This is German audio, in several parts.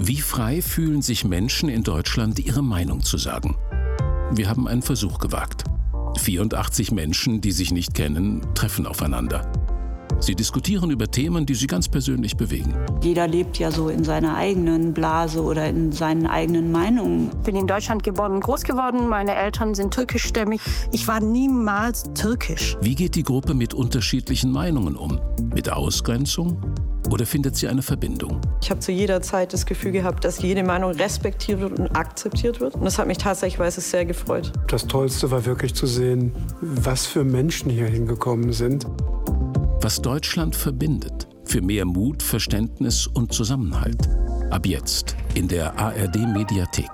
Wie frei fühlen sich Menschen in Deutschland, ihre Meinung zu sagen? Wir haben einen Versuch gewagt. 84 Menschen, die sich nicht kennen, treffen aufeinander. Sie diskutieren über Themen, die sie ganz persönlich bewegen. Jeder lebt ja so in seiner eigenen Blase oder in seinen eigenen Meinungen. Ich bin in Deutschland geboren und groß geworden. Meine Eltern sind türkischstämmig. Ich war niemals türkisch. Wie geht die Gruppe mit unterschiedlichen Meinungen um? Mit Ausgrenzung? Oder findet sie eine Verbindung? Ich habe zu jeder Zeit das Gefühl gehabt, dass jede Meinung respektiert wird und akzeptiert wird. Und das hat mich tatsächlich sehr gefreut. Das Tollste war wirklich zu sehen, was für Menschen hier hingekommen sind. Was Deutschland verbindet. Für mehr Mut, Verständnis und Zusammenhalt. Ab jetzt in der ARD-Mediathek.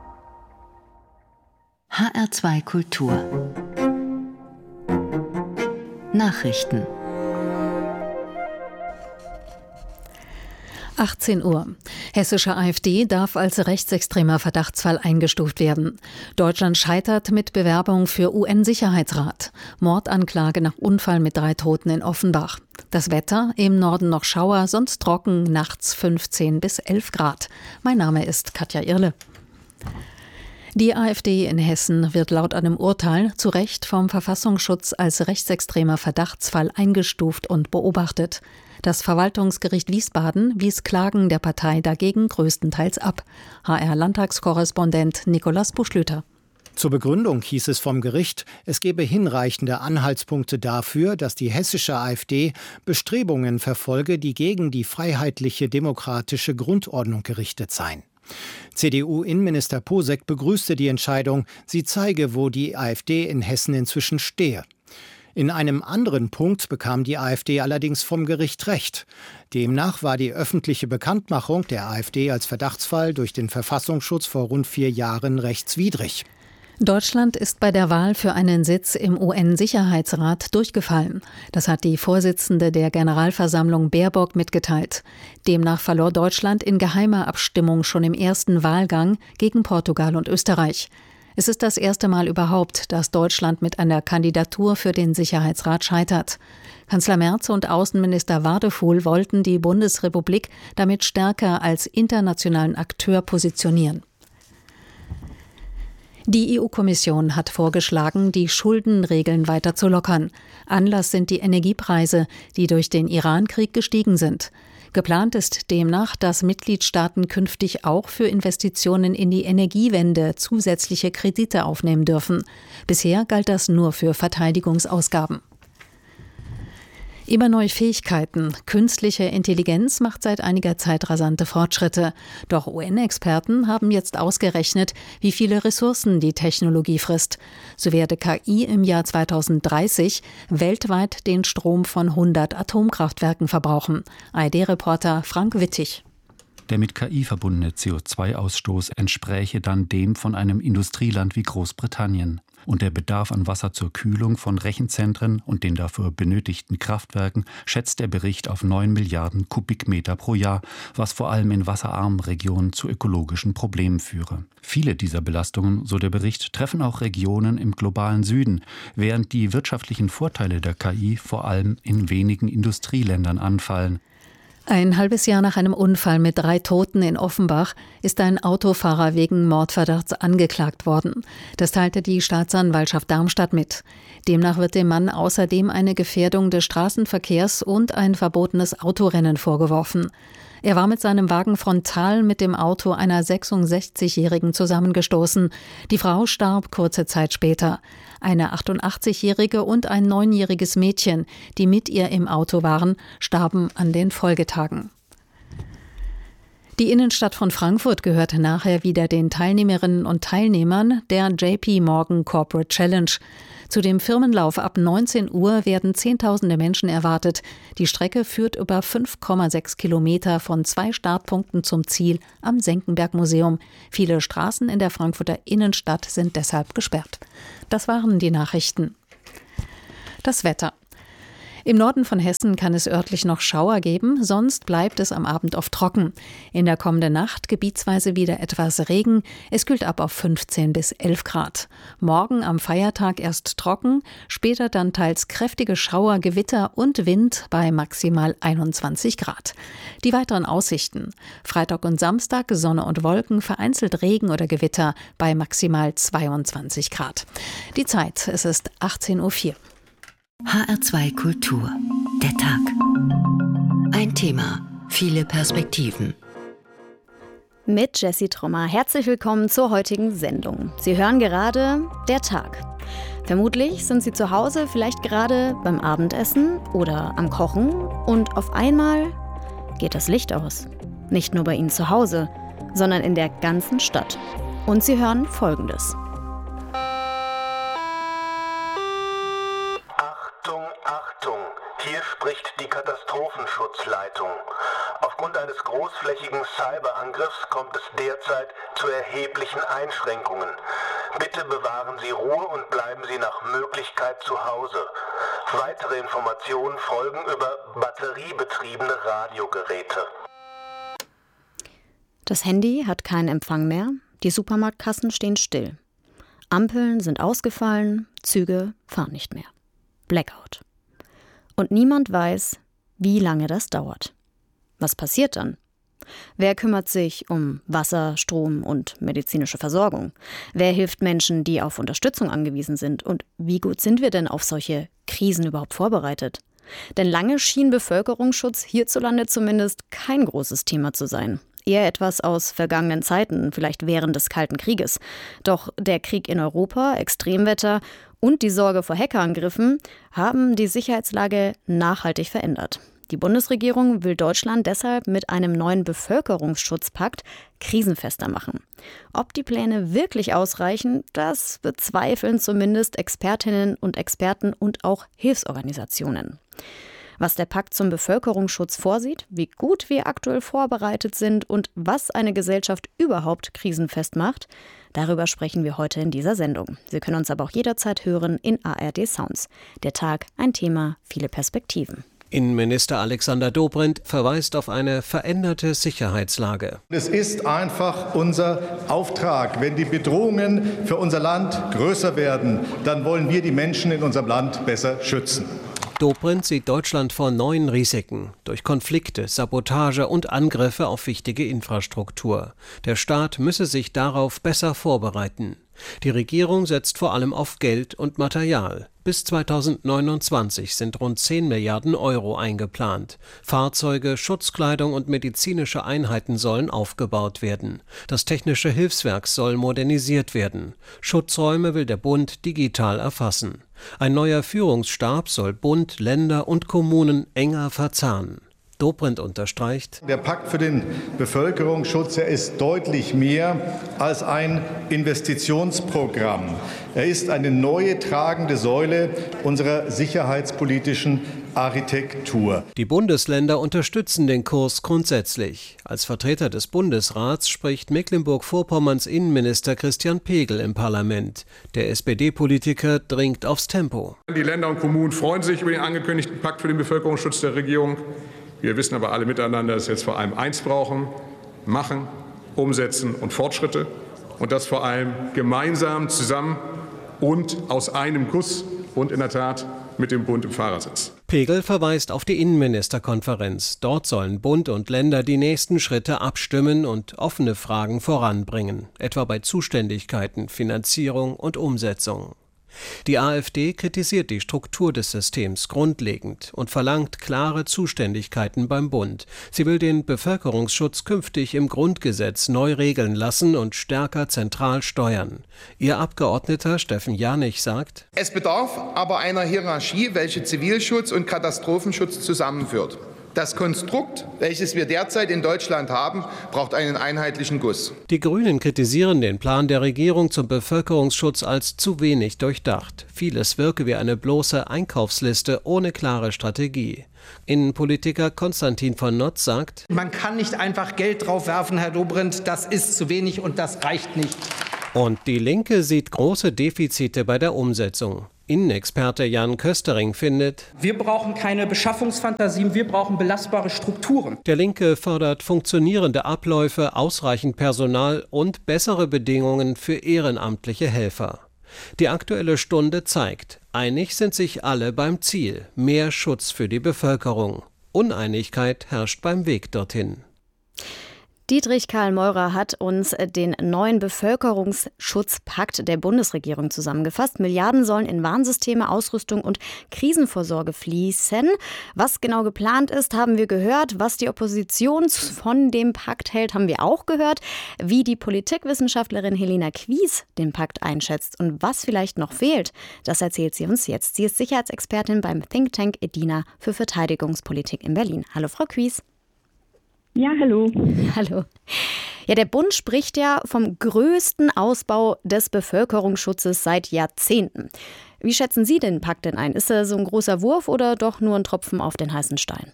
HR2 Kultur. Nachrichten. 18 Uhr. Hessische AfD darf als rechtsextremer Verdachtsfall eingestuft werden. Deutschland scheitert mit Bewerbung für UN-Sicherheitsrat. Mordanklage nach Unfall mit 3 Toten in Offenbach. Das Wetter, im Norden noch Schauer, sonst trocken, nachts 15 bis 11 Grad. Mein Name ist Katja Irle. Die AfD in Hessen wird laut einem Urteil zu Recht vom Verfassungsschutz als rechtsextremer Verdachtsfall eingestuft und beobachtet. Das Verwaltungsgericht Wiesbaden wies Klagen der Partei dagegen größtenteils ab. HR-Landtagskorrespondent Nikolaus Buschlüter. Zur Begründung hieß es vom Gericht, es gebe hinreichende Anhaltspunkte dafür, dass die hessische AfD Bestrebungen verfolge, die gegen die freiheitliche demokratische Grundordnung gerichtet seien. CDU-Innenminister Posek begrüßte die Entscheidung, sie zeige, wo die AfD in Hessen inzwischen stehe. In einem anderen Punkt bekam die AfD allerdings vom Gericht Recht. Demnach war die öffentliche Bekanntmachung der AfD als Verdachtsfall durch den Verfassungsschutz vor rund 4 Jahren rechtswidrig. Deutschland ist bei der Wahl für einen Sitz im UN-Sicherheitsrat durchgefallen. Das hat die Vorsitzende der Generalversammlung Baerbock mitgeteilt. Demnach verlor Deutschland in geheimer Abstimmung schon im ersten Wahlgang gegen Portugal und Österreich. Es ist das erste Mal überhaupt, dass Deutschland mit einer Kandidatur für den Sicherheitsrat scheitert. Kanzler Merz und Außenminister Wadefuhl wollten die Bundesrepublik damit stärker als internationalen Akteur positionieren. Die EU-Kommission hat vorgeschlagen, die Schuldenregeln weiter zu lockern. Anlass sind die Energiepreise, die durch den Iran-Krieg gestiegen sind. Geplant ist demnach, dass Mitgliedstaaten künftig auch für Investitionen in die Energiewende zusätzliche Kredite aufnehmen dürfen. Bisher galt das nur für Verteidigungsausgaben. Immer neue Fähigkeiten. Künstliche Intelligenz macht seit einiger Zeit rasante Fortschritte. Doch UN-Experten haben jetzt ausgerechnet, wie viele Ressourcen die Technologie frisst. So werde KI im Jahr 2030 weltweit den Strom von 100 Atomkraftwerken verbrauchen. ARD-Reporter Frank Wittig. Der mit KI verbundene CO2-Ausstoß entspräche dann dem von einem Industrieland wie Großbritannien. Und der Bedarf an Wasser zur Kühlung von Rechenzentren und den dafür benötigten Kraftwerken schätzt der Bericht auf 9 Milliarden Kubikmeter pro Jahr, was vor allem in wasserarmen Regionen zu ökologischen Problemen führe. Viele dieser Belastungen, so der Bericht, treffen auch Regionen im globalen Süden, während die wirtschaftlichen Vorteile der KI vor allem in wenigen Industrieländern anfallen. Ein halbes Jahr nach einem Unfall mit 3 Toten in Offenbach ist ein Autofahrer wegen Mordverdachts angeklagt worden. Das teilte die Staatsanwaltschaft Darmstadt mit. Demnach wird dem Mann außerdem eine Gefährdung des Straßenverkehrs und ein verbotenes Autorennen vorgeworfen. Er war mit seinem Wagen frontal mit dem Auto einer 66-Jährigen zusammengestoßen. Die Frau starb kurze Zeit später. Eine 88-Jährige und ein 9-jähriges Mädchen, die mit ihr im Auto waren, starben an den Folgetagen. Die Innenstadt von Frankfurt gehört nachher wieder den Teilnehmerinnen und Teilnehmern der JP Morgan Corporate Challenge. Zu dem Firmenlauf ab 19 Uhr werden Zehntausende Menschen erwartet. Die Strecke führt über 5,6 Kilometer von 2 Startpunkten zum Ziel am Senckenberg-Museum. Viele Straßen in der Frankfurter Innenstadt sind deshalb gesperrt. Das waren die Nachrichten. Das Wetter. Im Norden von Hessen kann es örtlich noch Schauer geben, sonst bleibt es am Abend oft trocken. In der kommenden Nacht gebietsweise wieder etwas Regen. Es kühlt ab auf 15 bis 11 Grad. Morgen am Feiertag erst trocken, später dann teils kräftige Schauer, Gewitter und Wind bei maximal 21 Grad. Die weiteren Aussichten: Freitag und Samstag Sonne und Wolken, vereinzelt Regen oder Gewitter bei maximal 22 Grad. Die Zeit, es ist 18:04 Uhr. HR2 Kultur. Der Tag. Ein Thema, viele Perspektiven. Mit Jessie Trommer. Herzlich willkommen zur heutigen Sendung. Sie hören gerade Der Tag. Vermutlich sind Sie zu Hause, vielleicht gerade beim Abendessen oder am Kochen, und auf einmal geht das Licht aus. Nicht nur bei Ihnen zu Hause, sondern in der ganzen Stadt. Und Sie hören Folgendes. Achtung, Achtung! Hier spricht die Katastrophenschutzleitung. Aufgrund eines großflächigen Cyberangriffs kommt es derzeit zu erheblichen Einschränkungen. Bitte bewahren Sie Ruhe und bleiben Sie nach Möglichkeit zu Hause. Weitere Informationen folgen über batteriebetriebene Radiogeräte. Das Handy hat keinen Empfang mehr, die Supermarktkassen stehen still. Ampeln sind ausgefallen, Züge fahren nicht mehr. Blackout. Und niemand weiß, wie lange das dauert. Was passiert dann? Wer kümmert sich um Wasser, Strom und medizinische Versorgung? Wer hilft Menschen, die auf Unterstützung angewiesen sind? Und wie gut sind wir denn auf solche Krisen überhaupt vorbereitet? Denn lange schien Bevölkerungsschutz hierzulande zumindest kein großes Thema zu sein. Eher etwas aus vergangenen Zeiten, vielleicht während des Kalten Krieges. Doch der Krieg in Europa, Extremwetter und die Sorge vor Hackerangriffen haben die Sicherheitslage nachhaltig verändert. Die Bundesregierung will Deutschland deshalb mit einem neuen Bevölkerungsschutzpakt krisenfester machen. Ob die Pläne wirklich ausreichen, das bezweifeln zumindest Expertinnen und Experten und auch Hilfsorganisationen. Was der Pakt zum Bevölkerungsschutz vorsieht, wie gut wir aktuell vorbereitet sind und was eine Gesellschaft überhaupt krisenfest macht, darüber sprechen wir heute in dieser Sendung. Sie können uns aber auch jederzeit hören in ARD Sounds. Der Tag, ein Thema, viele Perspektiven. Innenminister Alexander Dobrindt verweist auf eine veränderte Sicherheitslage. Es ist einfach unser Auftrag. Wenn die Bedrohungen für unser Land größer werden, dann wollen wir die Menschen in unserem Land besser schützen. Dobrindt sieht Deutschland vor neuen Risiken durch Konflikte, Sabotage und Angriffe auf wichtige Infrastruktur. Der Staat müsse sich darauf besser vorbereiten. Die Regierung setzt vor allem auf Geld und Material. Bis 2029 sind rund 10 Milliarden Euro eingeplant. Fahrzeuge, Schutzkleidung und medizinische Einheiten sollen aufgebaut werden. Das technische Hilfswerk soll modernisiert werden. Schutzräume will der Bund digital erfassen. Ein neuer Führungsstab soll Bund, Länder und Kommunen enger verzahnen. Dobrindt unterstreicht: Der Pakt für den Bevölkerungsschutz, er ist deutlich mehr als ein Investitionsprogramm. Er ist eine neue tragende Säule unserer sicherheitspolitischen Architektur. Die Bundesländer unterstützen den Kurs grundsätzlich. Als Vertreter des Bundesrats spricht Mecklenburg-Vorpommerns Innenminister Christian Pegel im Parlament. Der SPD-Politiker dringt aufs Tempo. Die Länder und Kommunen freuen sich über den angekündigten Pakt für den Bevölkerungsschutz der Regierung. Wir wissen aber alle miteinander, dass wir jetzt vor allem eins brauchen: machen, umsetzen und Fortschritte. Und das vor allem gemeinsam, zusammen und aus einem Guss und in der Tat mit dem Bund im Fahrersitz. Pegel verweist auf die Innenministerkonferenz. Dort sollen Bund und Länder die nächsten Schritte abstimmen und offene Fragen voranbringen, etwa bei Zuständigkeiten, Finanzierung und Umsetzung. Die AfD kritisiert die Struktur des Systems grundlegend und verlangt klare Zuständigkeiten beim Bund. Sie will den Bevölkerungsschutz künftig im Grundgesetz neu regeln lassen und stärker zentral steuern. Ihr Abgeordneter Steffen Janich sagt: Es bedarf aber einer Hierarchie, welche Zivilschutz und Katastrophenschutz zusammenführt. Das Konstrukt, welches wir derzeit in Deutschland haben, braucht einen einheitlichen Guss. Die Grünen kritisieren den Plan der Regierung zum Bevölkerungsschutz als zu wenig durchdacht. Vieles wirke wie eine bloße Einkaufsliste ohne klare Strategie. Innenpolitiker Konstantin von Notz sagt: Man kann nicht einfach Geld drauf werfen, Herr Dobrindt, das ist zu wenig und das reicht nicht. Und die Linke sieht große Defizite bei der Umsetzung. Innenexperte Jan Köstering findet: Wir brauchen keine Beschaffungsfantasien, wir brauchen belastbare Strukturen. Der Linke fordert funktionierende Abläufe, ausreichend Personal und bessere Bedingungen für ehrenamtliche Helfer. Die Aktuelle Stunde zeigt, einig sind sich alle beim Ziel: mehr Schutz für die Bevölkerung. Uneinigkeit herrscht beim Weg dorthin. Dietrich Karl Meurer hat uns den neuen Bevölkerungsschutzpakt der Bundesregierung zusammengefasst. Milliarden sollen in Warnsysteme, Ausrüstung und Krisenvorsorge fließen. Was genau geplant ist, haben wir gehört. Was die Opposition von dem Pakt hält, haben wir auch gehört. Wie die Politikwissenschaftlerin Helena Quis den Pakt einschätzt und was vielleicht noch fehlt, das erzählt sie uns jetzt. Sie ist Sicherheitsexpertin beim Think Tank EDINA für Verteidigungspolitik in Berlin. Hallo, Frau Quis. Ja, hallo. Hallo. Ja, der Bund spricht ja vom größten Ausbau des Bevölkerungsschutzes seit Jahrzehnten. Wie schätzen Sie den Pakt denn ein? Ist er so ein großer Wurf oder doch nur ein Tropfen auf den heißen Stein?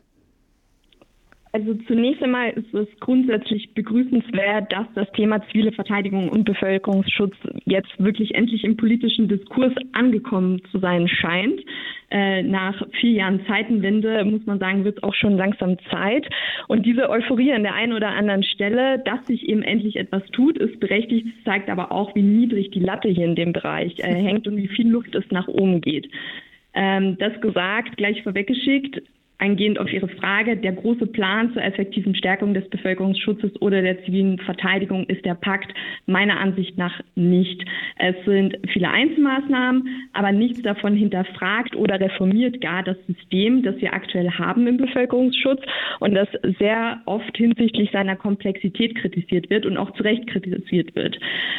Also zunächst einmal ist es grundsätzlich begrüßenswert, dass das Thema zivile Verteidigung und Bevölkerungsschutz jetzt wirklich endlich im politischen Diskurs angekommen zu sein scheint. Nach 4 Jahren Zeitenwende, muss man sagen, wird es auch schon langsam Zeit. Und diese Euphorie an der einen oder anderen Stelle, dass sich eben endlich etwas tut, ist berechtigt. Es zeigt aber auch, wie niedrig die Latte hier in dem Bereich hängt und wie viel Luft es nach oben geht. Das gesagt, gleich vorweggeschickt, eingehend auf Ihre Frage, der große Plan zur effektiven Stärkung des Bevölkerungsschutzes oder der zivilen Verteidigung ist der Pakt meiner Ansicht nach nicht. Es sind viele Einzelmaßnahmen, aber nichts davon hinterfragt oder reformiert gar das System, das wir aktuell haben im Bevölkerungsschutz und das sehr oft hinsichtlich seiner Komplexität kritisiert wird und auch zu Recht kritisiert wird.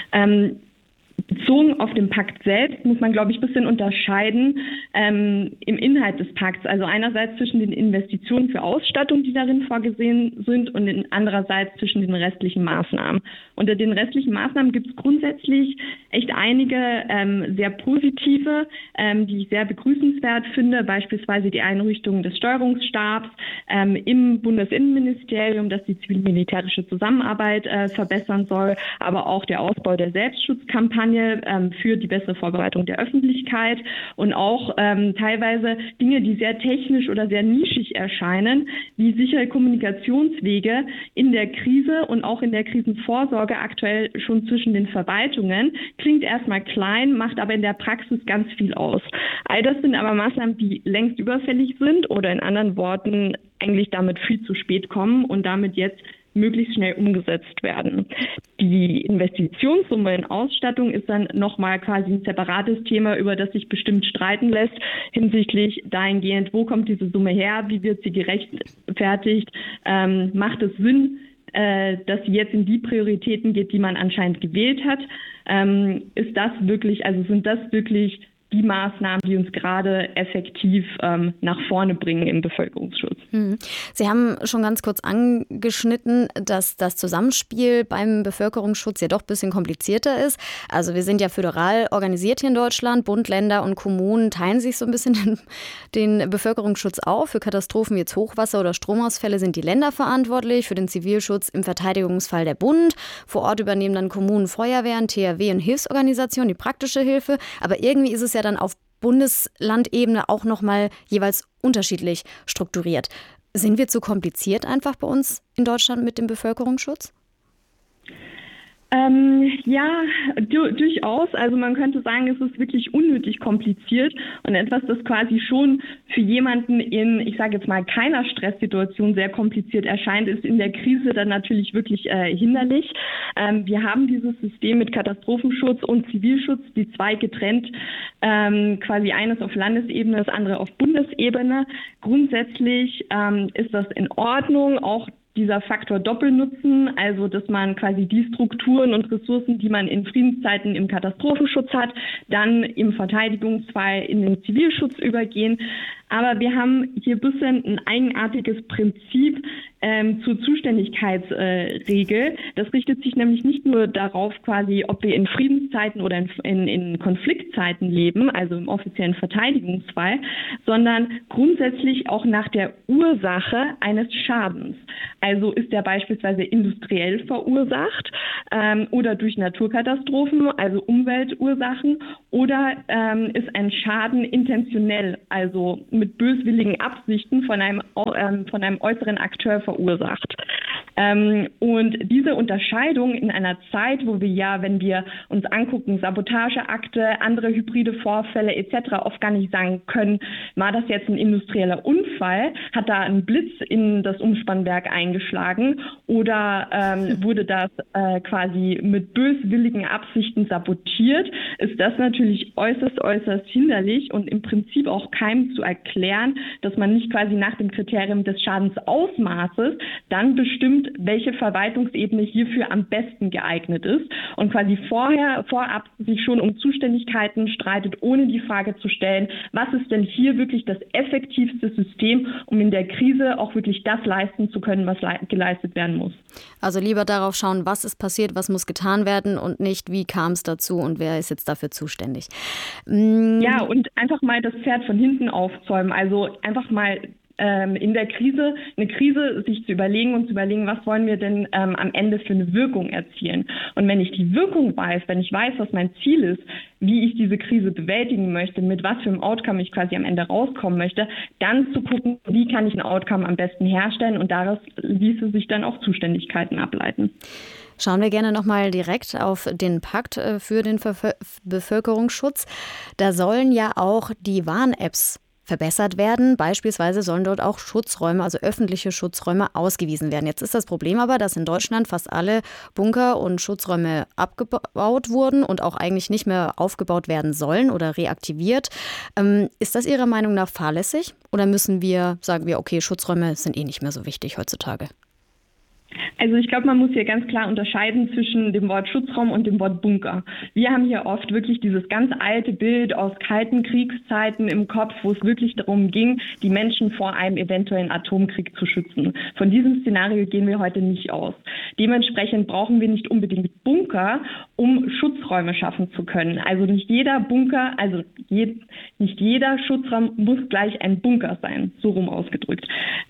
Bezogen auf den Pakt selbst muss man, glaube ich, ein bisschen unterscheiden im Inhalt des Pakts. Also einerseits zwischen den Investitionen für Ausstattung, die darin vorgesehen sind, und andererseits zwischen den restlichen Maßnahmen. Unter den restlichen Maßnahmen gibt es grundsätzlich echt einige sehr positive, die ich sehr begrüßenswert finde. Beispielsweise die Einrichtung des Steuerungsstabs im Bundesinnenministerium, das die zivil-militärische Zusammenarbeit verbessern soll, aber auch der Ausbau der Selbstschutzkampagne für die bessere Vorbereitung der Öffentlichkeit und auch teilweise Dinge, die sehr technisch oder sehr nischig erscheinen, wie sichere Kommunikationswege in der Krise und auch in der Krisenvorsorge aktuell schon zwischen den Verwaltungen. Klingt erstmal klein, macht aber in der Praxis ganz viel aus. All das sind aber Maßnahmen, die längst überfällig sind oder in anderen Worten eigentlich damit viel zu spät kommen und damit jetzt möglichst schnell umgesetzt werden. Die Investitionssumme in Ausstattung ist dann nochmal quasi ein separates Thema, über das sich bestimmt streiten lässt, hinsichtlich dahingehend, wo kommt diese Summe her, wie wird sie gerechtfertigt, macht es Sinn, dass sie jetzt in die Prioritäten geht, die man anscheinend gewählt hat. Sind das wirklich die Maßnahmen, die uns gerade effektiv nach vorne bringen im Bevölkerungsschutz. Sie haben schon ganz kurz angeschnitten, dass das Zusammenspiel beim Bevölkerungsschutz ja doch ein bisschen komplizierter ist. Also wir sind ja föderal organisiert hier in Deutschland. Bund, Länder und Kommunen teilen sich so ein bisschen den Bevölkerungsschutz auf. Für Katastrophen wie jetzt Hochwasser oder Stromausfälle sind die Länder verantwortlich. Für den Zivilschutz im Verteidigungsfall der Bund. Vor Ort übernehmen dann Kommunen, Feuerwehren, THW und Hilfsorganisationen die praktische Hilfe. Aber irgendwie ist es ja dann auf Bundeslandebene auch nochmal jeweils unterschiedlich strukturiert. Sind wir zu kompliziert einfach bei uns in Deutschland mit dem Bevölkerungsschutz? Ja, durchaus. Also man könnte sagen, es ist wirklich unnötig kompliziert und etwas, das quasi schon für jemanden in, ich sage jetzt mal, keiner Stresssituation sehr kompliziert erscheint, ist in der Krise dann natürlich wirklich hinderlich. Wir haben dieses System mit Katastrophenschutz und Zivilschutz, die zwei getrennt, quasi eines auf Landesebene, das andere auf Bundesebene. Grundsätzlich ist das in Ordnung, auch dieser Faktor Doppelnutzen, also dass man quasi die Strukturen und Ressourcen, die man in Friedenszeiten im Katastrophenschutz hat, dann im Verteidigungsfall in den Zivilschutz übergehen. Aber wir haben hier ein bisschen ein eigenartiges Prinzip zur Zuständigkeitsregel. Das richtet sich nämlich nicht nur darauf quasi, ob wir in Friedenszeiten oder in Konfliktzeiten leben, also im offiziellen Verteidigungsfall, sondern grundsätzlich auch nach der Ursache eines Schadens. Also ist der beispielsweise industriell verursacht oder durch Naturkatastrophen, also Umweltursachen, oder ist ein Schaden intentionell, also mit böswilligen Absichten von einem äußeren Akteur verursacht. Und diese Unterscheidung in einer Zeit, wo wir ja, wenn wir uns angucken, Sabotageakte, andere hybride Vorfälle etc. oft gar nicht sagen können, war das jetzt ein industrieller Unfall, hat da ein Blitz in das Umspannwerk eingeschlagen oder wurde das quasi mit böswilligen Absichten sabotiert, ist das natürlich äußerst hinderlich und im Prinzip auch keinem zu erklären, dass man nicht quasi nach dem Kriterium des Schadensausmaßes dann bestimmt, welche Verwaltungsebene hierfür am besten geeignet ist und quasi vorab sich schon um Zuständigkeiten streitet, ohne die Frage zu stellen, was ist denn hier wirklich das effektivste System, um in der Krise auch wirklich das leisten zu können, was geleistet werden muss. Also lieber darauf schauen, was ist passiert, was muss getan werden und nicht, wie kam es dazu und wer ist jetzt dafür zuständig. Ja, und einfach mal das Pferd von hinten aufzäumen, also einfach mal in der Krise, eine Krise sich zu überlegen, was wollen wir denn am Ende für eine Wirkung erzielen. Und wenn ich die Wirkung weiß, wenn ich weiß, was mein Ziel ist, wie ich diese Krise bewältigen möchte, mit was für einem Outcome ich quasi am Ende rauskommen möchte, dann zu gucken, wie kann ich ein Outcome am besten herstellen und daraus ließe sich dann auch Zuständigkeiten ableiten. Schauen wir gerne nochmal direkt auf den Pakt für den Bevölkerungsschutz. Da sollen ja auch die Warn-Apps verbessert werden. Beispielsweise sollen dort auch Schutzräume, also öffentliche Schutzräume, ausgewiesen werden. Jetzt ist das Problem aber, dass in Deutschland fast alle Bunker und Schutzräume abgebaut wurden und auch eigentlich nicht mehr aufgebaut werden sollen oder reaktiviert. Ist das Ihrer Meinung nach fahrlässig? Oder sagen wir, okay, Schutzräume sind nicht mehr so wichtig heutzutage? Also ich glaube, man muss hier ganz klar unterscheiden zwischen dem Wort Schutzraum und dem Wort Bunker. Wir haben hier oft wirklich dieses ganz alte Bild aus kalten Kriegszeiten im Kopf, wo es wirklich darum ging, die Menschen vor einem eventuellen Atomkrieg zu schützen. Von diesem Szenario gehen wir heute nicht aus. Dementsprechend brauchen wir nicht unbedingt Bunker, um Schutzräume schaffen zu können. Also nicht jeder Bunker, nicht jeder Schutzraum muss gleich ein Bunker sein, so rum ausgedrückt.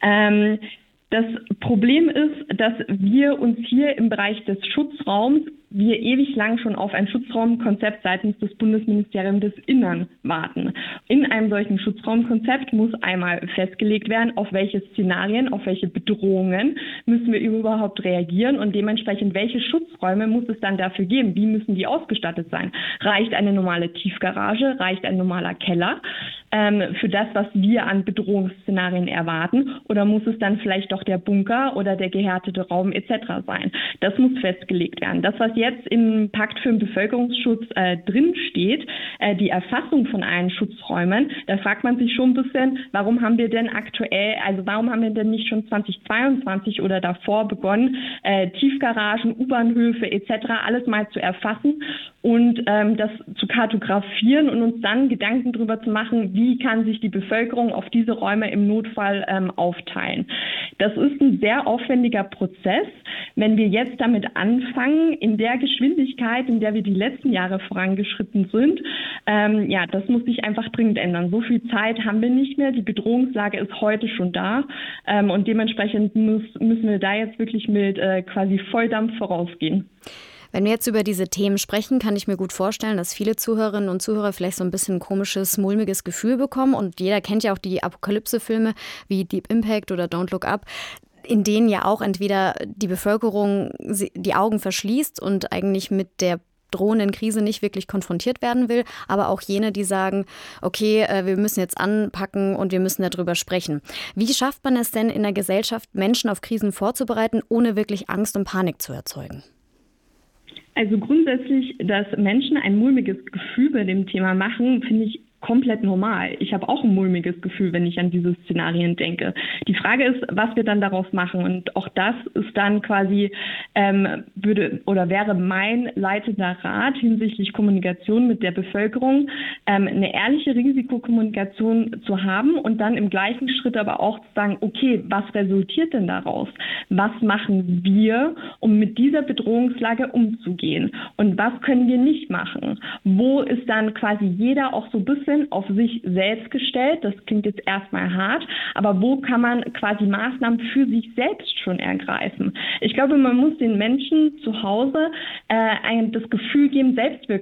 Das Problem ist, dass wir uns hier im Bereich des Schutzraums ewig lang schon auf ein Schutzraumkonzept seitens des Bundesministeriums des Innern warten. In einem solchen Schutzraumkonzept muss einmal festgelegt werden, auf welche Szenarien, auf welche Bedrohungen müssen wir überhaupt reagieren und dementsprechend, welche Schutzräume muss es dann dafür geben? Wie müssen die ausgestattet sein? Reicht eine normale Tiefgarage? Reicht ein normaler Keller für das, was wir an Bedrohungsszenarien erwarten? Oder muss es dann vielleicht doch der Bunker oder der gehärtete Raum etc. sein? Das muss festgelegt werden. Das, was jetzt im Pakt für den Bevölkerungsschutz drin steht, die Erfassung von allen Schutzräumen, da fragt man sich schon ein bisschen, warum haben wir denn nicht schon 2022 oder davor begonnen, Tiefgaragen, U-Bahnhöfe etc. alles mal zu erfassen und das zu kartografieren und uns dann Gedanken darüber zu machen, wie kann sich die Bevölkerung auf diese Räume im Notfall aufteilen. Das ist ein sehr aufwendiger Prozess. Wenn wir jetzt damit anfangen, in der Geschwindigkeit, in der wir die letzten Jahre vorangeschritten sind, das muss sich einfach dringend ändern. So viel Zeit haben wir nicht mehr. Die Bedrohungslage ist heute schon da und dementsprechend müssen wir da jetzt wirklich mit quasi Volldampf vorausgehen. Wenn wir jetzt über diese Themen sprechen, kann ich mir gut vorstellen, dass viele Zuhörerinnen und Zuhörer vielleicht so ein bisschen ein komisches, mulmiges Gefühl bekommen. Und jeder kennt ja auch die Apokalypse-Filme wie Deep Impact oder Don't Look Up, in denen ja auch entweder die Bevölkerung die Augen verschließt und eigentlich mit der drohenden Krise nicht wirklich konfrontiert werden will, aber auch jene, die sagen, okay, wir müssen jetzt anpacken und wir müssen darüber sprechen. Wie schafft man es denn in der Gesellschaft, Menschen auf Krisen vorzubereiten, ohne wirklich Angst und Panik zu erzeugen? Also grundsätzlich, dass Menschen ein mulmiges Gefühl bei dem Thema machen, finde ich komplett normal. Ich habe auch ein mulmiges Gefühl, wenn ich an diese Szenarien denke. Die Frage ist, was wir dann daraus machen. Und auch das ist dann quasi, wäre mein leitender Rat hinsichtlich Kommunikation mit der Bevölkerung, eine ehrliche Risikokommunikation zu haben und dann im gleichen Schritt aber auch zu sagen, okay, was resultiert denn daraus? Was machen wir, um mit dieser Bedrohungslage umzugehen? Und was können wir nicht machen? Wo ist dann quasi jeder auch so ein bisschen auf sich selbst gestellt? Das klingt jetzt erstmal hart, aber wo kann man quasi Maßnahmen für sich selbst schon ergreifen? Ich glaube, man muss den Menschen zu Hause das Gefühl geben,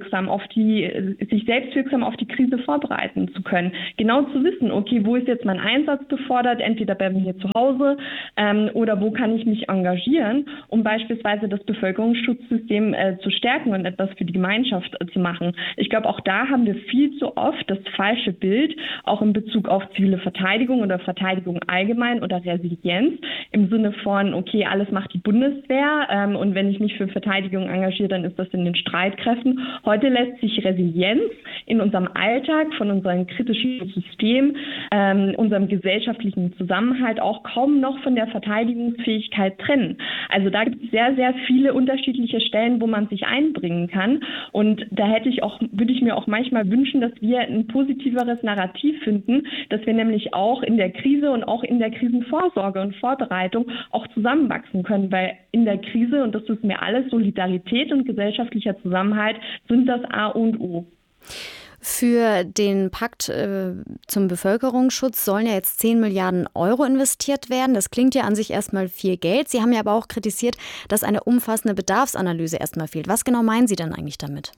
sich selbstwirksam auf die Krise vorbereiten zu können. Genau zu wissen, okay, wo ist jetzt mein Einsatz gefordert, entweder bei mir zu Hause oder wo kann ich mich engagieren, um beispielsweise das Bevölkerungsschutzsystem zu stärken und etwas für die Gemeinschaft zu machen. Ich glaube, auch da haben wir viel zu oft das falsche Bild, auch in Bezug auf zivile Verteidigung oder Verteidigung allgemein oder Resilienz, im Sinne von, okay, alles macht die Bundeswehr und wenn ich mich für Verteidigung engagiere, dann ist das in den Streitkräften. Heute lässt sich Resilienz in unserem Alltag, von unserem kritischen System, unserem gesellschaftlichen Zusammenhalt auch kaum noch von der Verteidigungsfähigkeit trennen. Also da gibt es sehr, sehr viele unterschiedliche Stellen, wo man sich einbringen kann. Und da würde ich mir auch manchmal wünschen, dass wir ein positiveres Narrativ finden, dass wir nämlich auch in der Krise und auch in der Krisenvorsorge und Vorbereitung auch zusammenwachsen können, weil in der Krise, und das wissen wir alle, Solidarität und gesellschaftlicher Zusammenhalt sind das A und O. Für den Pakt zum Bevölkerungsschutz sollen ja jetzt 10 Milliarden Euro investiert werden. Das klingt ja an sich erstmal viel Geld. Sie haben ja aber auch kritisiert, dass eine umfassende Bedarfsanalyse erstmal fehlt. Was genau meinen Sie denn eigentlich damit?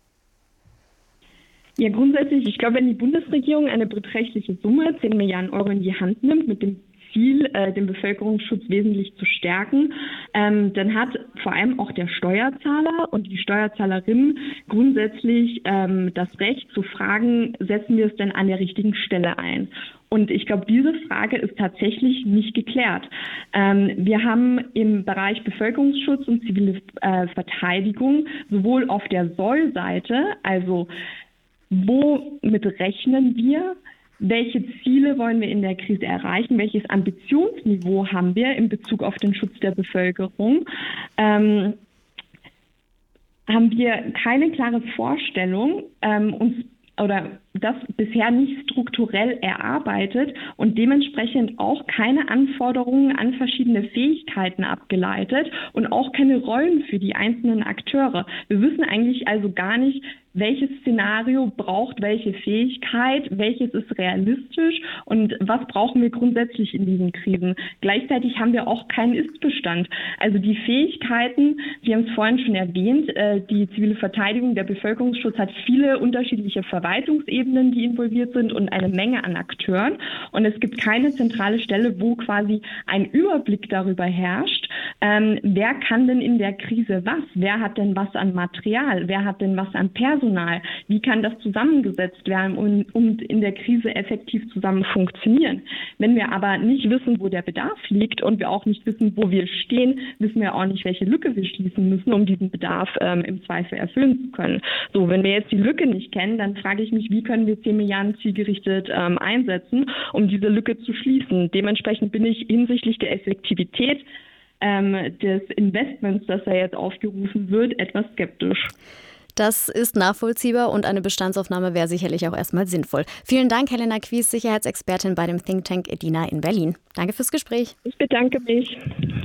Ja, grundsätzlich, ich glaube, wenn die Bundesregierung eine beträchtliche Summe, 10 Milliarden Euro in die Hand nimmt, mit dem Ziel, den Bevölkerungsschutz wesentlich zu stärken, dann hat vor allem auch der Steuerzahler und die Steuerzahlerin grundsätzlich das Recht zu fragen, setzen wir es denn an der richtigen Stelle ein? Und ich glaube, diese Frage ist tatsächlich nicht geklärt. Wir haben im Bereich Bevölkerungsschutz und zivile Verteidigung sowohl auf der Soll-Seite, also womit rechnen wir, welche Ziele wollen wir in der Krise erreichen? Welches Ambitionsniveau haben wir in Bezug auf den Schutz der Bevölkerung? Haben wir keine klare Vorstellung, oder das bisher nicht strukturell erarbeitet und dementsprechend auch keine Anforderungen an verschiedene Fähigkeiten abgeleitet und auch keine Rollen für die einzelnen Akteure. Wir wissen eigentlich also gar nicht, welches Szenario braucht welche Fähigkeit, welches ist realistisch und was brauchen wir grundsätzlich in diesen Krisen. Gleichzeitig haben wir auch keinen Ist-Bestand. Also die Fähigkeiten, wir haben es vorhin schon erwähnt, die zivile Verteidigung, der Bevölkerungsschutz hat viele unterschiedliche Verwaltungsebenen, die involviert sind und eine Menge an Akteuren. Und es gibt keine zentrale Stelle, wo quasi ein Überblick darüber herrscht, wer kann denn in der Krise was? Wer hat denn was an Material? Wer hat denn was an Personal? Wie kann das zusammengesetzt werden und in der Krise effektiv zusammen funktionieren? Wenn wir aber nicht wissen, wo der Bedarf liegt und wir auch nicht wissen, wo wir stehen, wissen wir auch nicht, welche Lücke wir schließen müssen, um diesen Bedarf im Zweifel erfüllen zu können. So, wenn wir jetzt die Lücke nicht kennen, dann frage ich mich, wie können wir 10 Milliarden zielgerichtet einsetzen, um diese Lücke zu schließen? Dementsprechend bin ich hinsichtlich der Effektivität des Investments, das da jetzt aufgerufen wird, etwas skeptisch. Das ist nachvollziehbar und eine Bestandsaufnahme wäre sicherlich auch erstmal sinnvoll. Vielen Dank, Helena Quis, Sicherheitsexpertin bei dem Think Tank EDINA in Berlin. Danke fürs Gespräch. Ich bedanke mich.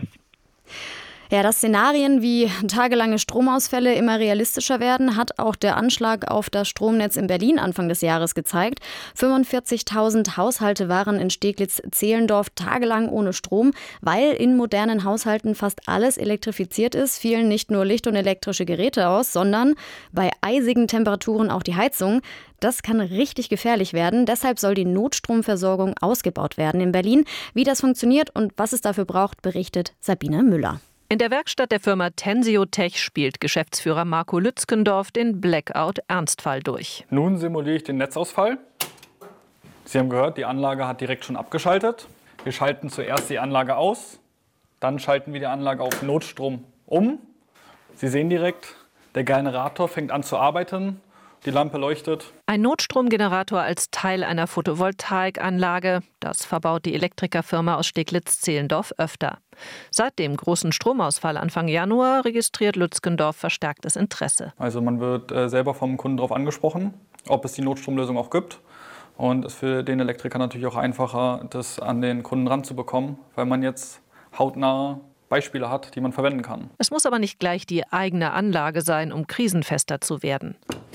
Ja, dass Szenarien wie tagelange Stromausfälle immer realistischer werden, hat auch der Anschlag auf das Stromnetz in Berlin Anfang des Jahres gezeigt. 45.000 Haushalte waren in Steglitz-Zehlendorf tagelang ohne Strom, weil in modernen Haushalten fast alles elektrifiziert ist, fielen nicht nur Licht und elektrische Geräte aus, sondern bei eisigen Temperaturen auch die Heizung. Das kann richtig gefährlich werden. Deshalb soll die Notstromversorgung ausgebaut werden in Berlin. Wie das funktioniert und was es dafür braucht, berichtet Sabine Müller. In der Werkstatt der Firma Tensiotech spielt Geschäftsführer Marco Lützgendorf den Blackout-Ernstfall durch. Nun simuliere ich den Netzausfall. Sie haben gehört, die Anlage hat direkt schon abgeschaltet. Wir schalten zuerst die Anlage aus, dann schalten wir die Anlage auf Notstrom um. Sie sehen direkt, der Generator fängt an zu arbeiten die Lampe leuchtet. Ein Notstromgenerator als Teil einer Photovoltaikanlage, das verbaut die Elektrikerfirma aus Steglitz-Zehlendorf öfter. Seit dem großen Stromausfall Anfang Januar registriert Lützgendorf verstärktes Interesse. Also man wird selber vom Kunden darauf angesprochen, ob es die Notstromlösung auch gibt. Und es ist für den Elektriker natürlich auch einfacher, das an den Kunden ranzubekommen, weil man jetzt hautnah Beispiele hat, die man verwenden kann. Es muss aber nicht gleich die eigene Anlage sein, um krisenfester zu werden.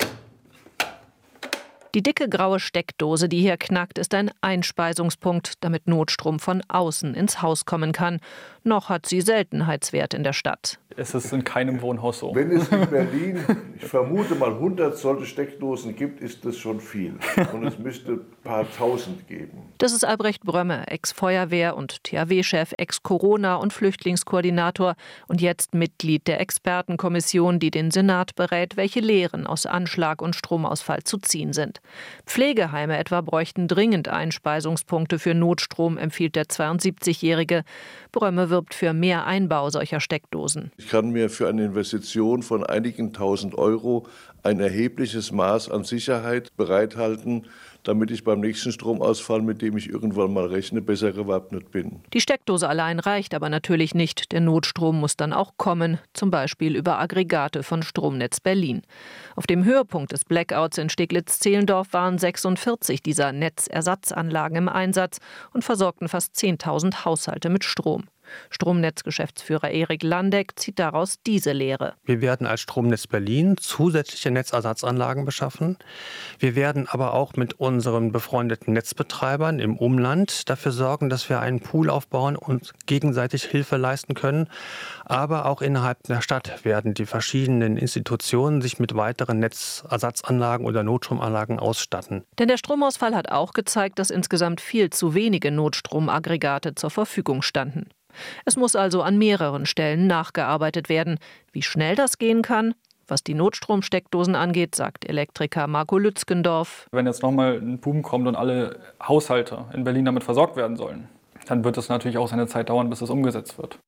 Die dicke graue Steckdose, die hier knackt, ist ein Einspeisungspunkt, damit Notstrom von außen ins Haus kommen kann. Noch hat sie Seltenheitswert in der Stadt. Es ist in keinem Wohnhaus so. Wenn es in Berlin, ich vermute mal 100 solche Steckdosen gibt, ist das schon viel. Und es müsste ein paar Tausend geben. Das ist Albrecht Brömme, Ex-Feuerwehr- und THW-Chef, Ex-Corona- und Flüchtlingskoordinator und jetzt Mitglied der Expertenkommission, die den Senat berät, welche Lehren aus Anschlag und Stromausfall zu ziehen sind. Pflegeheime etwa bräuchten dringend Einspeisungspunkte für Notstrom, empfiehlt der 72-Jährige. Brömme wirbt für mehr Einbau solcher Steckdosen. Ich kann mir für eine Investition von einigen tausend Euro ein erhebliches Maß an Sicherheit bereithalten, damit ich beim nächsten Stromausfall, mit dem ich irgendwann mal rechne, besser gewappnet bin. Die Steckdose allein reicht aber natürlich nicht. Der Notstrom muss dann auch kommen, zum Beispiel über Aggregate von Stromnetz Berlin. Auf dem Höhepunkt des Blackouts in Steglitz-Zehlendorf waren 46 dieser Netzersatzanlagen im Einsatz und versorgten fast 10.000 Haushalte mit Strom. Stromnetzgeschäftsführer Erik Landeck zieht daraus diese Lehre. Wir werden als Stromnetz Berlin zusätzliche Netzersatzanlagen beschaffen. Wir werden aber auch mit unseren befreundeten Netzbetreibern im Umland dafür sorgen, dass wir einen Pool aufbauen und gegenseitig Hilfe leisten können. Aber auch innerhalb der Stadt werden die verschiedenen Institutionen sich mit weiteren Netzersatzanlagen oder Notstromanlagen ausstatten. Denn der Stromausfall hat auch gezeigt, dass insgesamt viel zu wenige Notstromaggregate zur Verfügung standen. Es muss also an mehreren Stellen nachgearbeitet werden. Wie schnell das gehen kann, was die Notstromsteckdosen angeht, sagt Elektriker Marco Lützgendorf. Wenn jetzt nochmal ein Boom kommt und alle Haushalte in Berlin damit versorgt werden sollen, dann wird es natürlich auch seine Zeit dauern, bis es umgesetzt wird.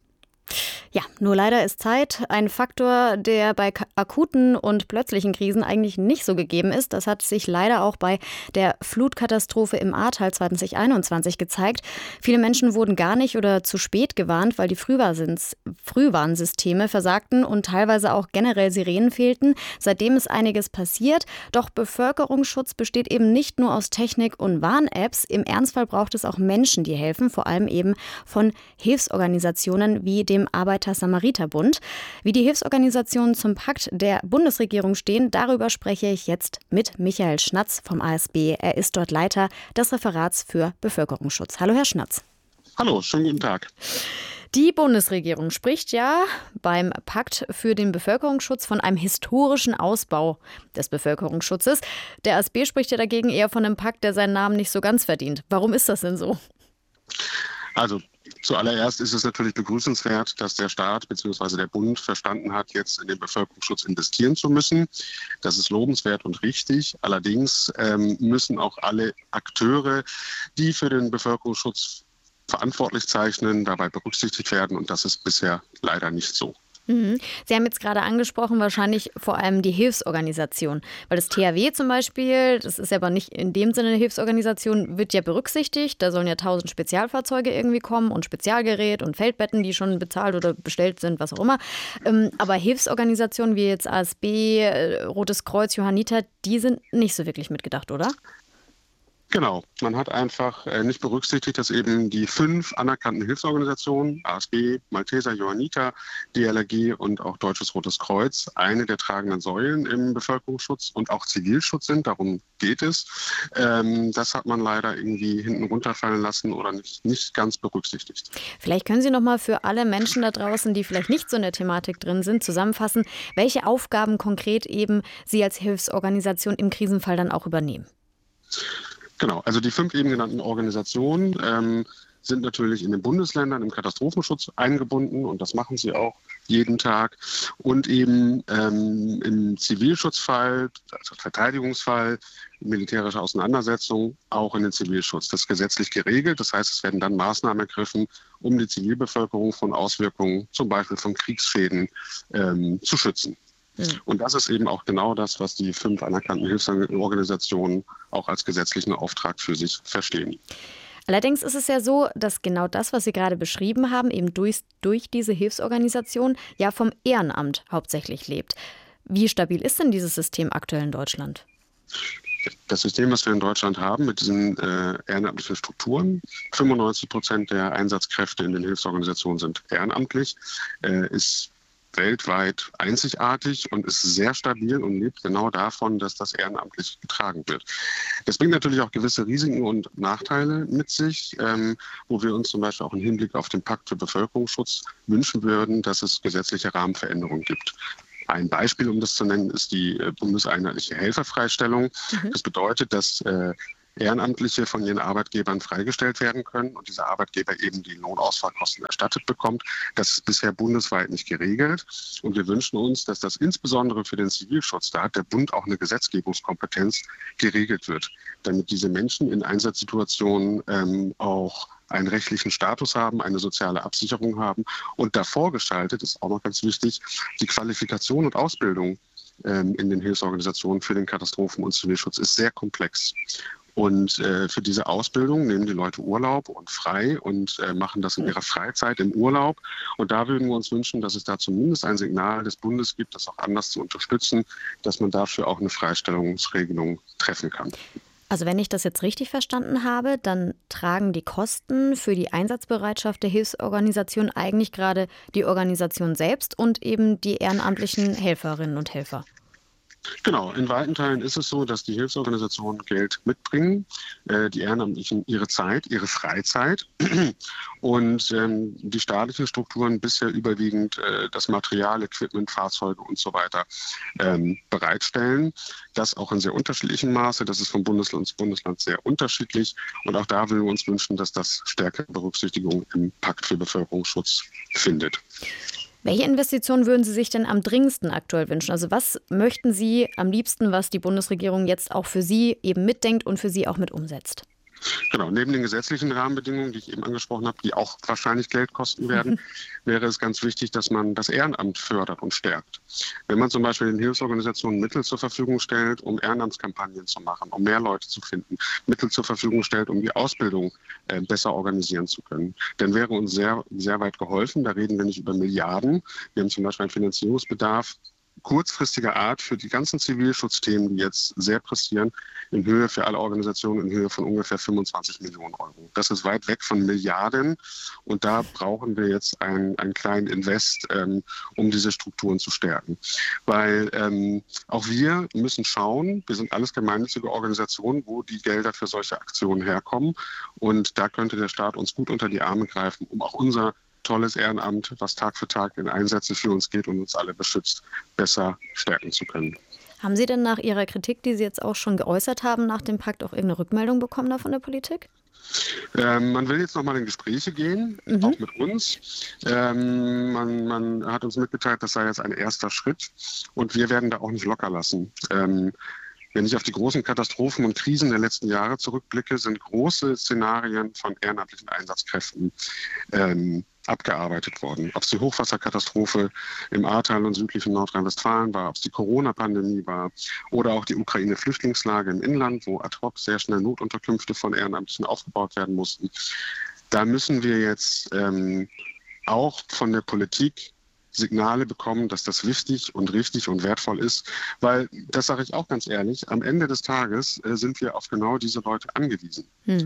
Ja, nur leider ist Zeit ein Faktor, der bei akuten und plötzlichen Krisen eigentlich nicht so gegeben ist. Das hat sich leider auch bei der Flutkatastrophe im Ahrtal 2021 gezeigt. Viele Menschen wurden gar nicht oder zu spät gewarnt, weil die Frühwarnsysteme versagten und teilweise auch generell Sirenen fehlten. Seitdem ist einiges passiert. Doch Bevölkerungsschutz besteht eben nicht nur aus Technik und Warn-Apps. Im Ernstfall braucht es auch Menschen, die helfen, vor allem eben von Hilfsorganisationen wie dem Arbeiter-Samariter-Bund. Wie die Hilfsorganisationen zum Pakt der Bundesregierung stehen, darüber spreche ich jetzt mit Michael Schnatz vom ASB. Er ist dort Leiter des Referats für Bevölkerungsschutz. Hallo, Herr Schnatz. Hallo, schönen guten Tag. Die Bundesregierung spricht ja beim Pakt für den Bevölkerungsschutz von einem historischen Ausbau des Bevölkerungsschutzes. Der ASB spricht ja dagegen eher von einem Pakt, der seinen Namen nicht so ganz verdient. Warum ist das denn so? Also zuallererst ist es natürlich begrüßenswert, dass der Staat bzw. der Bund verstanden hat, jetzt in den Bevölkerungsschutz investieren zu müssen. Das ist lobenswert und richtig. Allerdings müssen auch alle Akteure, die für den Bevölkerungsschutz verantwortlich zeichnen, dabei berücksichtigt werden. Und das ist bisher leider nicht so. Sie haben jetzt gerade angesprochen, wahrscheinlich vor allem die Hilfsorganisation. Weil das THW zum Beispiel, das ist ja aber nicht in dem Sinne eine Hilfsorganisation, wird ja berücksichtigt. Da sollen ja 1000 Spezialfahrzeuge irgendwie kommen und Spezialgerät und Feldbetten, die schon bezahlt oder bestellt sind, was auch immer. Aber Hilfsorganisationen wie jetzt ASB, Rotes Kreuz, Johanniter, die sind nicht so wirklich mitgedacht, oder? Genau, man hat einfach nicht berücksichtigt, dass eben die 5 anerkannten Hilfsorganisationen, ASB, Malteser, Johanniter, DLRG und auch Deutsches Rotes Kreuz, eine der tragenden Säulen im Bevölkerungsschutz und auch Zivilschutz sind, darum geht es. Das hat man leider irgendwie hinten runterfallen lassen oder nicht ganz berücksichtigt. Vielleicht können Sie noch mal für alle Menschen da draußen, die vielleicht nicht so in der Thematik drin sind, zusammenfassen, welche Aufgaben konkret eben Sie als Hilfsorganisation im Krisenfall dann auch übernehmen. Genau, also die 5 eben genannten Organisationen sind natürlich in den Bundesländern im Katastrophenschutz eingebunden und das machen sie auch jeden Tag. Und eben im Zivilschutzfall, also Verteidigungsfall, militärische Auseinandersetzung auch in den Zivilschutz. Das ist gesetzlich geregelt, das heißt, es werden dann Maßnahmen ergriffen, um die Zivilbevölkerung von Auswirkungen, zum Beispiel von Kriegsschäden, zu schützen. Und das ist eben auch genau das, was die 5 anerkannten Hilfsorganisationen auch als gesetzlichen Auftrag für sich verstehen. Allerdings ist es ja so, dass genau das, was Sie gerade beschrieben haben, eben durch diese Hilfsorganisation ja vom Ehrenamt hauptsächlich lebt. Wie stabil ist denn dieses System aktuell in Deutschland? Das System, was wir in Deutschland haben mit diesen ehrenamtlichen Strukturen, 95% der Einsatzkräfte in den Hilfsorganisationen sind ehrenamtlich, ist weltweit einzigartig und ist sehr stabil und lebt genau davon, dass das ehrenamtlich getragen wird. Das bringt natürlich auch gewisse Risiken und Nachteile mit sich, wo wir uns zum Beispiel auch im Hinblick auf den Pakt für Bevölkerungsschutz wünschen würden, dass es gesetzliche Rahmenveränderungen gibt. Ein Beispiel, um das zu nennen, ist die bundeseinheitliche Helferfreistellung. Das bedeutet, dass Ehrenamtliche von ihren Arbeitgebern freigestellt werden können und dieser Arbeitgeber eben die Lohnausfallkosten erstattet bekommt. Das ist bisher bundesweit nicht geregelt. Und wir wünschen uns, dass das insbesondere für den Zivilschutz, da hat der Bund auch eine Gesetzgebungskompetenz, geregelt wird, damit diese Menschen in Einsatzsituationen auch einen rechtlichen Status haben, eine soziale Absicherung haben. Und davor geschaltet, ist auch noch ganz wichtig, die Qualifikation und Ausbildung in den Hilfsorganisationen für den Katastrophen- und Zivilschutz ist sehr komplex. Und für diese Ausbildung nehmen die Leute Urlaub und frei und machen das in ihrer Freizeit im Urlaub. Und da würden wir uns wünschen, dass es da zumindest ein Signal des Bundes gibt, das auch anders zu unterstützen, dass man dafür auch eine Freistellungsregelung treffen kann. Also wenn ich das jetzt richtig verstanden habe, dann tragen die Kosten für die Einsatzbereitschaft der Hilfsorganisation eigentlich gerade die Organisation selbst und eben die ehrenamtlichen Helferinnen und Helfer. Genau, in weiten Teilen ist es so, dass die Hilfsorganisationen Geld mitbringen, die Ehrenamtlichen ihre Zeit, ihre Freizeit und die staatlichen Strukturen bisher überwiegend das Material, Equipment, Fahrzeuge und so weiter bereitstellen. Das auch in sehr unterschiedlichem Maße, das ist von Bundesland zu Bundesland sehr unterschiedlich und auch da würden wir uns wünschen, dass das stärkere Berücksichtigung im Pakt für Bevölkerungsschutz findet. Welche Investitionen würden Sie sich denn am dringendsten aktuell wünschen? Also was möchten Sie am liebsten, was die Bundesregierung jetzt auch für Sie eben mitdenkt und für Sie auch mit umsetzt? Genau, neben den gesetzlichen Rahmenbedingungen, die ich eben angesprochen habe, die auch wahrscheinlich Geld kosten werden, wäre es ganz wichtig, dass man das Ehrenamt fördert und stärkt. Wenn man zum Beispiel den Hilfsorganisationen Mittel zur Verfügung stellt, um Ehrenamtskampagnen zu machen, um mehr Leute zu finden, Mittel zur Verfügung stellt, um die Ausbildung besser organisieren zu können, dann wäre uns sehr, sehr weit geholfen. Da reden wir nicht über Milliarden. Wir haben zum Beispiel einen Finanzierungsbedarf kurzfristiger Art für die ganzen Zivilschutzthemen, die jetzt sehr pressieren, in Höhe für alle Organisationen in Höhe von ungefähr 25 Millionen Euro. Das ist weit weg von Milliarden und da brauchen wir jetzt einen kleinen Invest, um diese Strukturen zu stärken. Weil auch wir müssen schauen, wir sind alles gemeinnützige Organisationen, wo die Gelder für solche Aktionen herkommen und da könnte der Staat uns gut unter die Arme greifen, um auch unser tolles Ehrenamt, was Tag für Tag in Einsätze für uns geht und uns alle beschützt, besser stärken zu können. Haben Sie denn nach Ihrer Kritik, die Sie jetzt auch schon geäußert haben, nach dem Pakt auch irgendeine Rückmeldung bekommen da von der Politik? Man will jetzt nochmal in Gespräche gehen, auch mit uns. Man hat uns mitgeteilt, das sei jetzt ein erster Schritt und wir werden da auch nicht locker lassen. Wenn ich auf die großen Katastrophen und Krisen der letzten Jahre zurückblicke, sind große Szenarien von ehrenamtlichen Einsatzkräften abgearbeitet worden. Ob es die Hochwasserkatastrophe im Ahrtal und südlichen Nordrhein-Westfalen war, ob es die Corona-Pandemie war oder auch die Ukraine-Flüchtlingslage im Inland, wo ad hoc sehr schnell Notunterkünfte von Ehrenamtlichen aufgebaut werden mussten. Da müssen wir jetzt auch von der Politik Signale bekommen, dass das wichtig und richtig und wertvoll ist, weil, das sage ich auch ganz ehrlich, am Ende des Tages sind wir auf genau diese Leute angewiesen.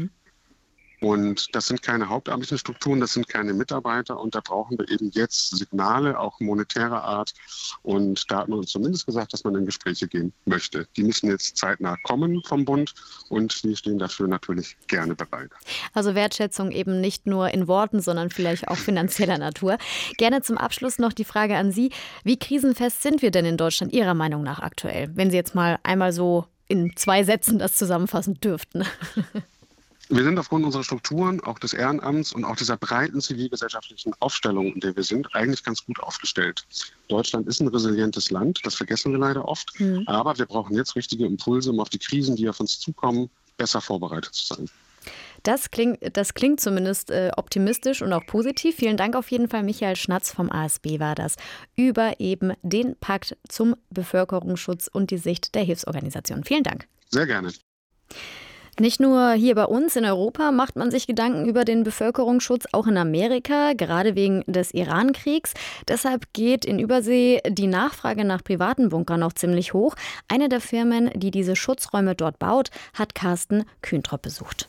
Und das sind keine hauptamtlichen Strukturen, das sind keine Mitarbeiter und da brauchen wir eben jetzt Signale, auch monetärer Art. Und da hat man uns zumindest gesagt, dass man in Gespräche gehen möchte. Die müssen jetzt zeitnah kommen vom Bund und wir stehen dafür natürlich gerne bereit. Also Wertschätzung eben nicht nur in Worten, sondern vielleicht auch finanzieller Natur. Gerne zum Abschluss noch die Frage an Sie. Wie krisenfest sind wir denn in Deutschland Ihrer Meinung nach aktuell? Wenn Sie jetzt mal einmal so in 2 Sätzen das zusammenfassen dürften. Wir sind aufgrund unserer Strukturen, auch des Ehrenamts und auch dieser breiten zivilgesellschaftlichen Aufstellung, in der wir sind, eigentlich ganz gut aufgestellt. Deutschland ist ein resilientes Land, das vergessen wir leider oft. Aber wir brauchen jetzt richtige Impulse, um auf die Krisen, die auf uns zukommen, besser vorbereitet zu sein. Das klingt zumindest optimistisch und auch positiv. Vielen Dank auf jeden Fall. Michael Schnatz vom ASB war das über eben den Pakt zum Bevölkerungsschutz und die Sicht der Hilfsorganisation. Vielen Dank. Sehr gerne. Nicht nur hier bei uns in Europa macht man sich Gedanken über den Bevölkerungsschutz, auch in Amerika, gerade wegen des Iran-Kriegs. Deshalb geht in Übersee die Nachfrage nach privaten Bunkern noch ziemlich hoch. Eine der Firmen, die diese Schutzräume dort baut, hat Carsten Kühntrop besucht.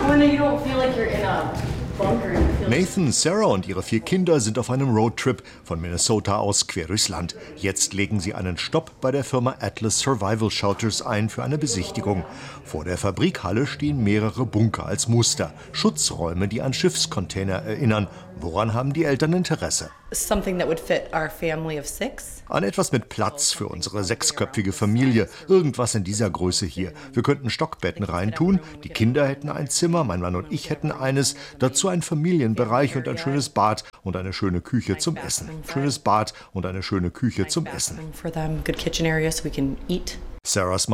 Nathan, Sarah und ihre 4 Kinder sind auf einem Roadtrip von Minnesota aus quer durchs Land. Jetzt legen sie einen Stopp bei der Firma Atlas Survival Shelters ein für eine Besichtigung. Vor der Fabrikhalle stehen mehrere Bunker als Muster. Schutzräume, die an Schiffscontainer erinnern. Woran haben die Eltern Interesse? An etwas mit Platz für unsere 6-köpfige Familie. Irgendwas in dieser Größe hier. Wir könnten Stockbetten reintun. Die Kinder hätten ein Zimmer, mein Mann und ich hätten eines. Dazu ein Familienbereich und ein schönes Bad und eine schöne Küche zum Essen. Schönes Bad und eine schöne Küche zum Essen. Sarahs